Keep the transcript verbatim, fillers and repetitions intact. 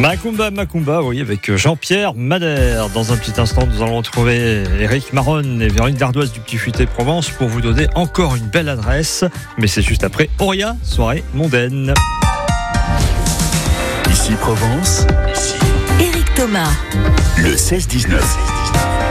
Macumba, Macumba, oui, avec Jean-Pierre Madère. Dans un petit instant, nous allons retrouver Éric Maronne et Véronique Dardoise du Petit Futé Provence pour vous donner encore une belle adresse. Mais c'est juste après Auria, soirée mondaine. Ici Provence, ici Éric Thomas. le seize dix-neuf.